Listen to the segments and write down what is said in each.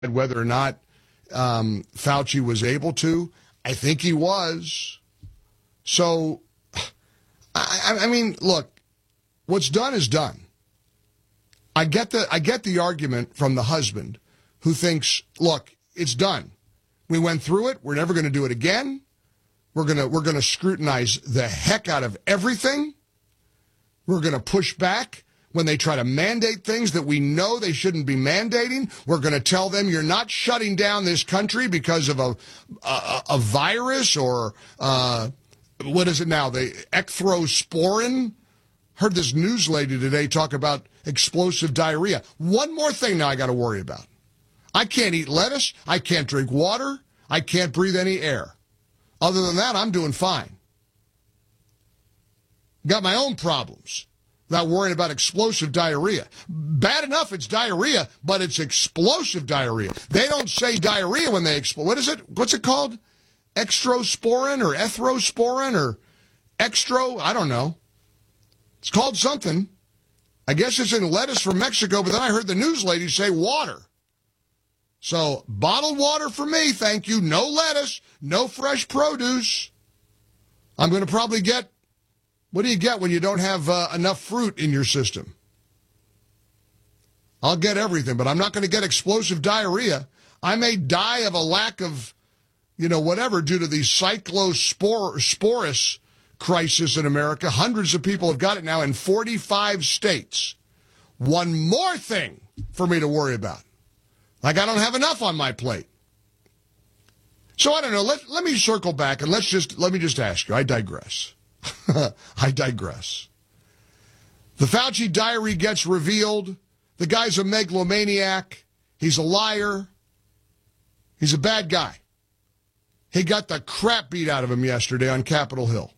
whether or not Fauci was able to. I think he was. So, I mean, look, what's done is done. I get the argument from the husband who thinks, look, it's done. We went through it. We're never going to do it again. We're going to scrutinize the heck out of everything. We're going to push back when they try to mandate things that we know they shouldn't be mandating. We're going to tell them you're not shutting down this country because of a virus or what is it now? The ecthrosporin. Heard this news lady today talk about explosive diarrhea. One more thing now I got to worry about. I can't eat lettuce. I can't drink water. I can't breathe any air. Other than that, I'm doing fine. Got my own problems without worrying about explosive diarrhea. Bad enough it's diarrhea, but it's explosive diarrhea. They don't say diarrhea when they explode. What is it? What's it called? Extrosporin or ethrosporin or extro? I don't know. It's called something. I guess it's in lettuce from Mexico, but then I heard the news lady say water. So, bottled water for me, thank you. No lettuce, no fresh produce. I'm going to probably get, what do you get when you don't have enough fruit in your system? I'll get everything, but I'm not going to get explosive diarrhea. I may die of a lack of, whatever, due to the cyclosporus crisis in America. Hundreds of people have got it now in 45 states. One more thing for me to worry about. Like I don't have enough on my plate. So I don't know. Let me circle back and let me just ask you. I digress. I digress. The Fauci diary gets revealed. The guy's a megalomaniac. He's a liar. He's a bad guy. He got the crap beat out of him yesterday on Capitol Hill.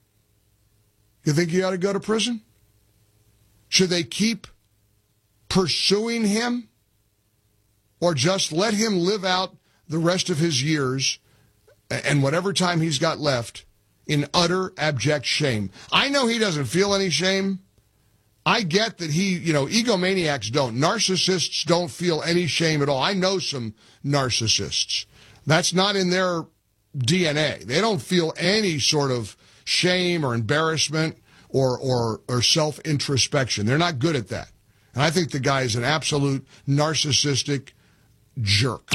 You think he ought to go to prison? Should they keep pursuing him? Or just let him live out the rest of his years and whatever time he's got left in utter abject shame? I know he doesn't feel any shame. I get that egomaniacs don't. Narcissists don't feel any shame at all. I know some narcissists. That's not in their DNA. They don't feel any sort of shame or embarrassment or self-introspection. They're not good at that. And I think the guy is an absolute narcissistic jerk.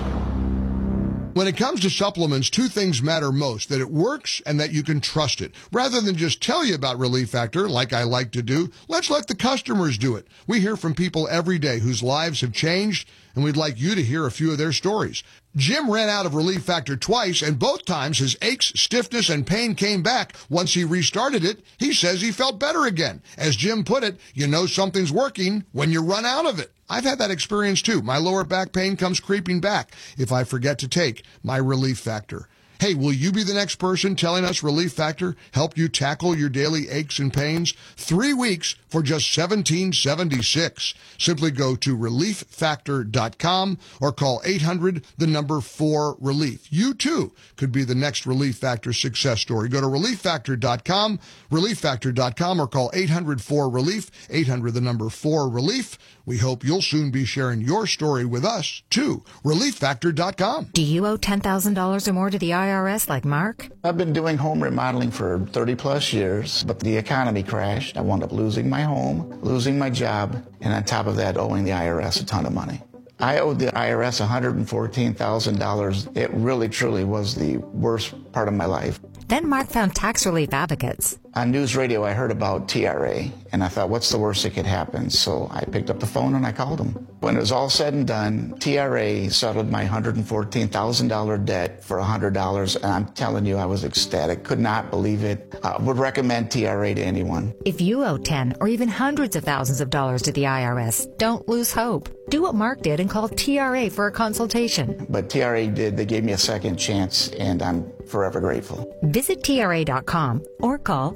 When it comes to supplements, two things matter most: that it works and that you can trust it. Rather than just tell you about Relief Factor, like I like to do, let's let the customers do it. We hear from people every day whose lives have changed, and we'd like you to hear a few of their stories. Jim ran out of Relief Factor twice, and both times his aches, stiffness, and pain came back. Once he restarted it, he says he felt better again. As Jim put it, you know something's working when you run out of it. I've had that experience too. My lower back pain comes creeping back if I forget to take my Relief Factor. Hey, will you be the next person telling us Relief Factor helped you tackle your daily aches and pains? 3 weeks for just $17.76. Simply go to ReliefFactor.com or call 800-4-RELIEF. You too could be the next Relief Factor success story. Go to ReliefFactor.com, ReliefFactor.com, or call 800-4-RELIEF, 800-4-RELIEF. We hope you'll soon be sharing your story with us, too. ReliefFactor.com. Do you owe $10,000 or more to the IRS like Mark? I've been doing home remodeling for 30-plus years, but the economy crashed. I wound up losing my home, losing my job, and on top of that, owing the IRS a ton of money. I owed the IRS $114,000. It really, truly was the worst part of my life. Then Mark found Tax Relief Advocates. On news radio, I heard about TRA, and I thought, what's the worst that could happen? So I picked up the phone and I called them. When it was all said and done, TRA settled my $114,000 debt for $100, and I'm telling you, I was ecstatic. Could not believe it. Would recommend TRA to anyone. If you owe 10 or even hundreds of thousands of dollars to the IRS, don't lose hope. Do what Mark did and call TRA for a consultation. But TRA did. They gave me a second chance, and I'm forever grateful. Visit TRA.com or call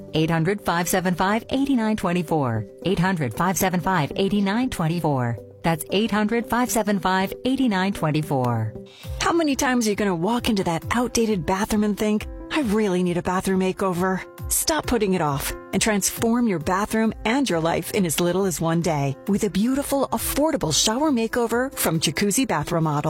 800-575-8924. 800-575-8924. That's 800-575-8924. How many times are you going to walk into that outdated bathroom and think, I really need a bathroom makeover. Stop putting it off and transform your bathroom and your life in as little as one day with a beautiful, affordable shower makeover from Jacuzzi Bath Remodel.